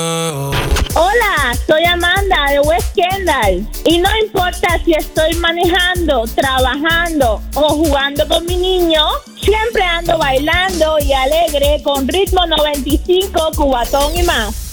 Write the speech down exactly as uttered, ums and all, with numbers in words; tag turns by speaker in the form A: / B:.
A: Hola, soy Amanda de West Kendall y no importa si estoy manejando, trabajando o jugando con mi niño, siempre ando bailando y alegre con Ritmo noventa y cinco, Cubatón y más.